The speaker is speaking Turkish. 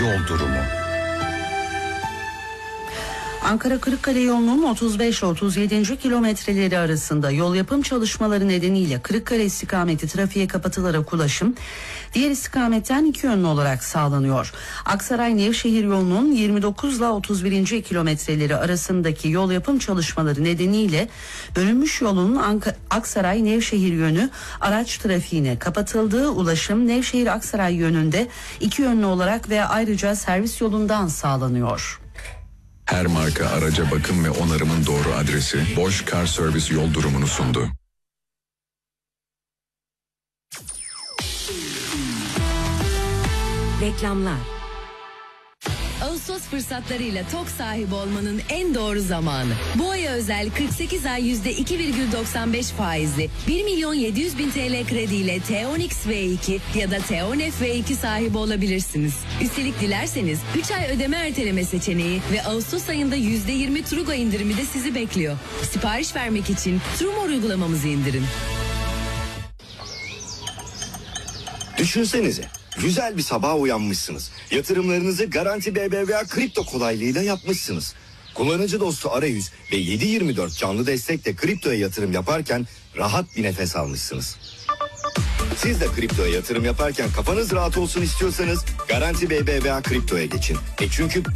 yol durumu. Ankara-Kırıkkale yolunun 35 ile 37. kilometreleri arasında yol yapım çalışmaları nedeniyle Kırıkkale istikameti trafiğe kapatılarak ulaşım diğer istikametten iki yönlü olarak sağlanıyor. Aksaray-Nevşehir yolunun 29 ile 31. kilometreleri arasındaki yol yapım çalışmaları nedeniyle bölünmüş yolun Aksaray-Nevşehir yönü araç trafiğine kapatıldığı, ulaşım Nevşehir-Aksaray yönünde iki yönlü olarak ve ayrıca servis yolundan sağlanıyor. Her marka araca bakım ve onarımın doğru adresi Bosch Car Service yol durumunu sundu. Reklamlar. Ağustos fırsatlarıyla TOK sahibi olmanın en doğru zamanı. Bu aya özel 48 ay %2,95 faizli 1.700.000 TL krediyle T10X V2 ya da T10F V2 sahibi olabilirsiniz. Üstelik dilerseniz 3 ay ödeme erteleme seçeneği ve Ağustos ayında %20 Trugo indirimi de sizi bekliyor. Sipariş vermek için Trumor uygulamamızı indirin. Düşünsenize. Güzel bir sabaha uyanmışsınız. Yatırımlarınızı Garanti BBVA kripto kolaylığıyla yapmışsınız. Kullanıcı dostu arayüz ve 7/24 canlı destekle kriptoya yatırım yaparken rahat bir nefes almışsınız. Siz de kriptoya yatırım yaparken kafanız rahat olsun istiyorsanız Garanti BBVA kriptoya geçin. Çünkü